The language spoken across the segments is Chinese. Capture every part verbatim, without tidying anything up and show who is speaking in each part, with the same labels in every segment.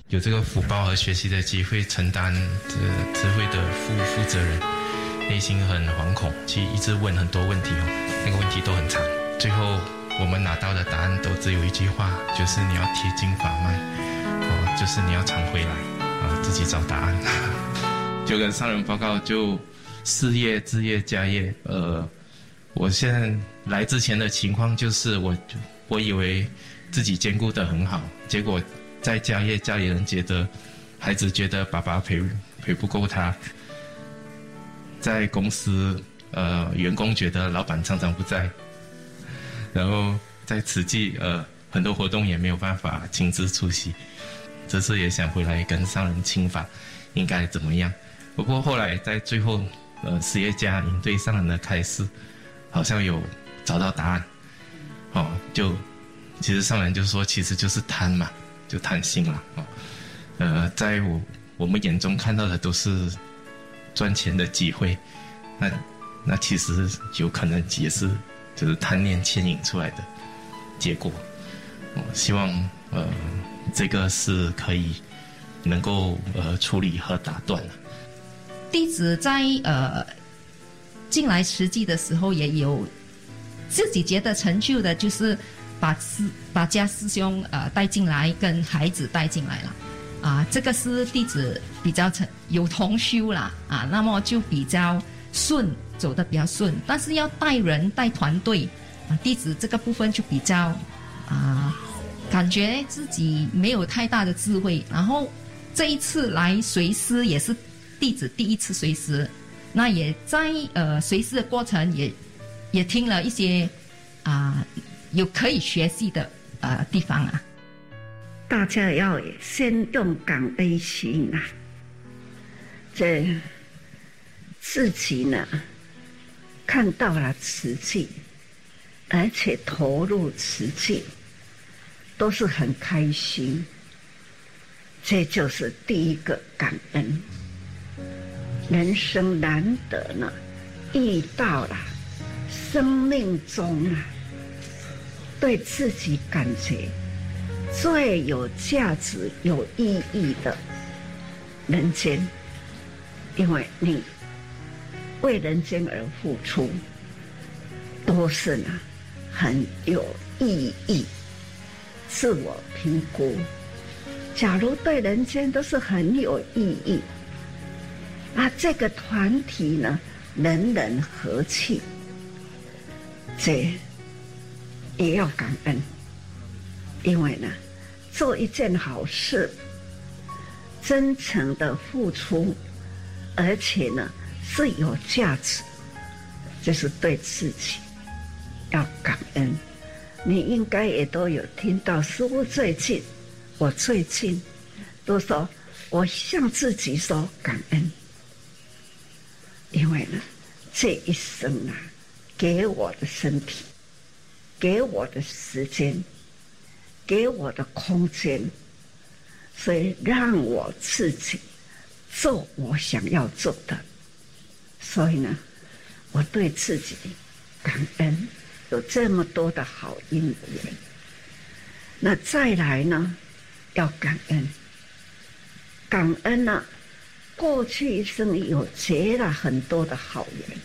Speaker 1: 有这个福报和学习的机会，承担这个智慧的负负责人，内心很惶恐，去一直问很多问题哦，那个问题都很长，最后我们拿到的答案都只有一句话，就是你要贴近法脉，哦，就是你要常回来啊，自己找答案。就跟上人报告，就事业、置业、家业，呃，我现在来之前的情况就是我，我以为自己兼顾得很好，结果在家业，家里人觉得，孩子觉得爸爸陪陪不够他，在公司，呃，员工觉得老板常常不在，然后在慈济，呃，很多活动也没有办法亲自出席，这次也想回来跟上人请法，应该怎么样？不过后来在最后，呃，实业家营对上人的开示，好像有找到答案，哦，就其实上人就说，其实就是贪嘛，就贪心了，哦，呃，在我我们眼中看到的都是赚钱的机会，那那其实有可能也是就是贪念牵引出来的结果，哦，希望呃这个是可以能够呃处理和打断了。
Speaker 2: 弟子在呃进来实际的时候，也有自己觉得成就的，就是把师把家师兄呃带进来，跟孩子带进来了，啊，这个是弟子比较成有同修啦，啊，那么就比较顺，走得比较顺。但是要带人带团队，啊，弟子这个部分就比较啊，感觉自己没有太大的智慧。然后这一次来随师也是弟子第一次随师，那也在呃随师的过程也也听了一些啊、呃、有可以学习的呃地方啊。
Speaker 3: 大家要先用感恩心啊，这自己呢看到了慈济，而且投入慈济，都是很开心。这就是第一个感恩。人生难得呢，遇到了生命中啊，对自己感觉最有价值、有意义的人间，因为你为人间而付出，都是呢很有意义。自我评估，假如对人间都是很有意义，啊，这个团体呢，人人和气，这也要感恩，因为呢，做一件好事，真诚的付出，而且呢是有价值，就是对自己要感恩。你应该也都有听到，师父最近，我最近都说，我向自己说感恩。因为呢，这一生啊，给我的身体，给我的时间，给我的空间，所以让我自己做我想要做的。所以呢，我对自己感恩，有这么多的好因缘。那再来呢，要感恩，感恩呢、啊。过去一生有结了很多的好缘，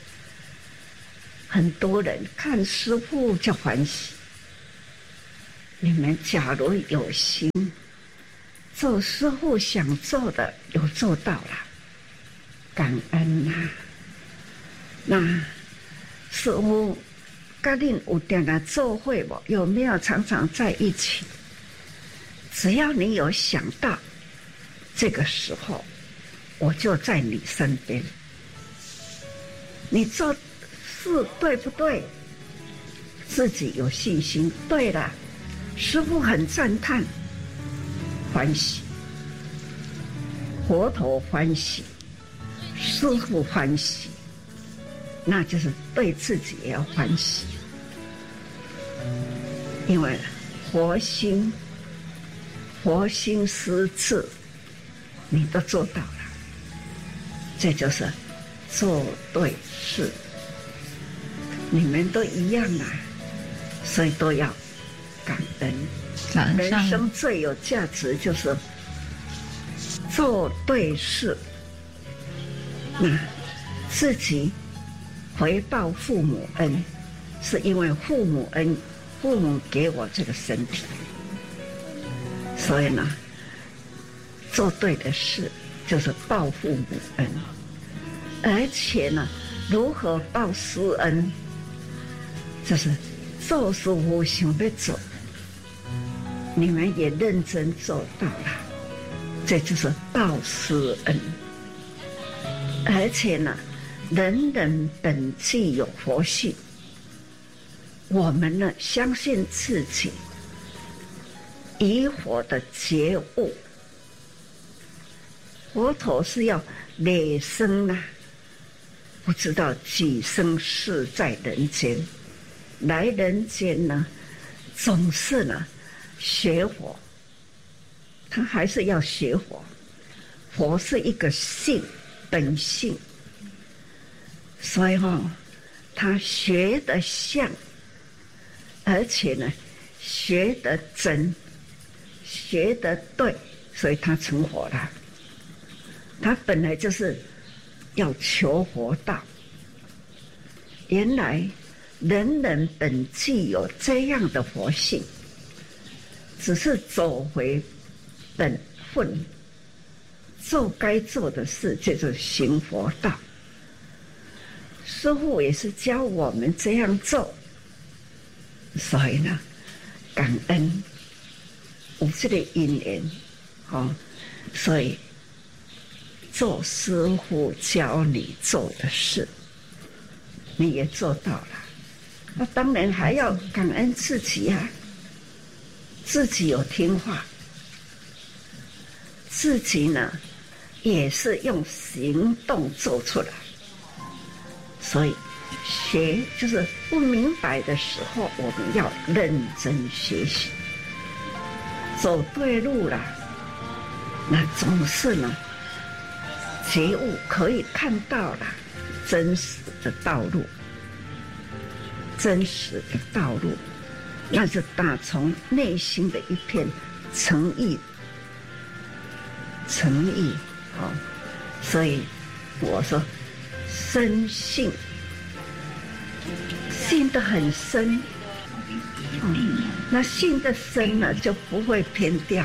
Speaker 3: 很多人看师父就欢喜。你们假如有心做师父想做的，有做到了，感恩啊！那师父跟恁有点啊做会不？有没有常常在一起？只要你有想到，这个时候我就在你身边。你做事对不对？自己有信心。对了，师父很赞叹，欢喜，佛陀欢喜，师父欢喜，那就是对自己也要欢喜。因为佛心，佛心施治，你都做到了。这就是做对事，你们都一样啊，所以都要感恩。
Speaker 2: 感恩
Speaker 3: 人生最有价值就是做对事，那自己回报父母恩，是因为父母恩，父母给我这个身体，所以呢，做对的事就是报父母恩，而且呢，如何报师恩，就是做师傅想要做，你们也认真做到了，这就是报师恩。而且呢，人人本具有佛性，我们呢相信自己以佛的觉悟，佛陀是要累生啊，不知道几生世在人间，来人间呢，总是呢学佛，他还是要学佛。佛是一个性，本性，所以哈、哦，他学得像，而且呢，学得真，学得对，所以他成佛了。他本来就是要求佛道，原来人人本具有这样的佛性，只是走回本分，做该做的事，就是行佛道。师父也是教我们这样做，所以呢，感恩有这个因缘，哦，所以做师父教你做的事，你也做到了。那当然还要感恩自己啊，自己有听话，自己呢也是用行动做出来。所以学就是不明白的时候，我们要认真学习，走对路了，那总是呢觉悟可以看到了真实的道路，真实的道路，那是打从内心的一片诚意，诚意，好、哦，所以我说深信，信得很深，嗯，那信得深了就不会偏掉，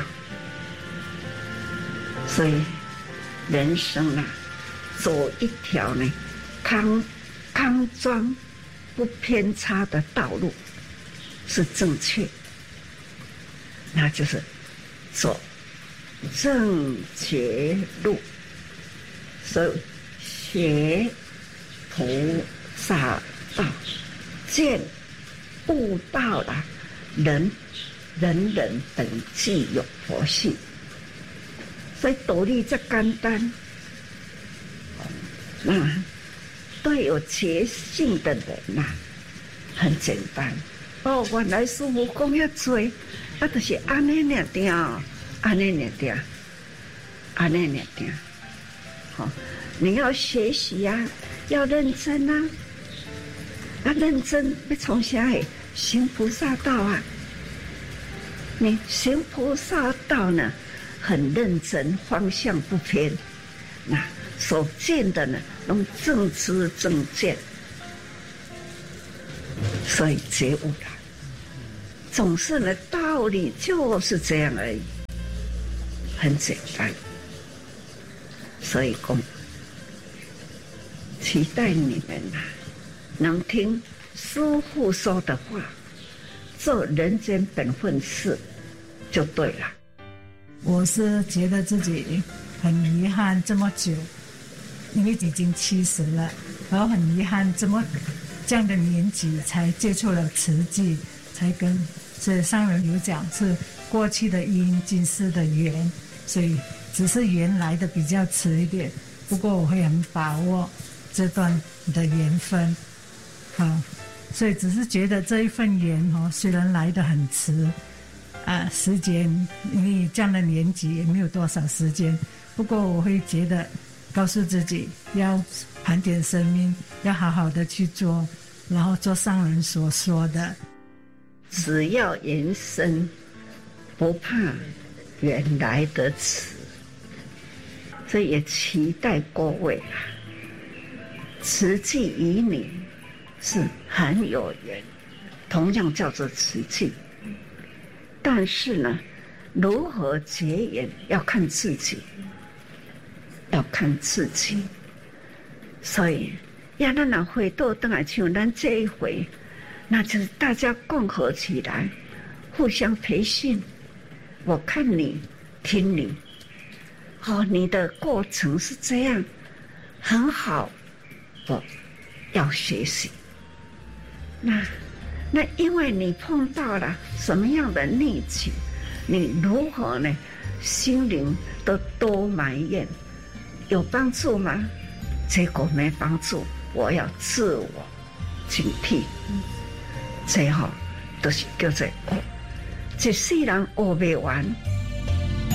Speaker 3: 所以人生啊，走一条呢康康庄不偏差的道路是正确，那就是走正觉路。所以学菩萨道，见悟道了，人人人本具有佛性，所以道理这简单。那对有觉性的人呐、啊，很简单。哦，原来师父讲遐多，啊，就是安尼尔定，安尼尔定，安尼尔定。好，你要学习呀、啊，要认真啊！啊，认真要从啥诶？行菩萨道啊！你行菩萨道呢，很认真，方向不偏，那所见的呢，拢正知正见，所以觉悟了。总是呢，道理就是这样而已，很简单。所以讲，期待你们啊，能听师父说的话，做人间本分事，就对了。
Speaker 4: 我是觉得自己很遗憾，这么久，因为已经七十了，然后很遗憾，这么这样的年纪才接触了慈济，才跟所以上人有讲是过去的因，今世的缘，所以只是缘来的比较迟一点，不过我会很把握这段的缘分，好，所以只是觉得这一份缘哦，虽然来得很迟，啊，时间因为这样的年纪也没有多少时间，不过我会觉得告诉自己要盘点生命，要好好的去做，然后做上人所说的，
Speaker 3: 只要缘深，不怕缘来得迟。 所以也期待各位啊，慈济与你是很有缘，同样叫做慈济。但是呢，如何结缘要看自己，要看自己。所以要咱若回到倒来像咱这一回，那就是大家共合起来，互相培训。我看你，听你，哦，你的过程是这样，很好，我要学习。那那因为你碰到了什么样的逆境，你如何呢？心灵都多埋怨，有帮助吗？结果没帮助，我要自我警惕。最后都是叫做学，一世人学不完。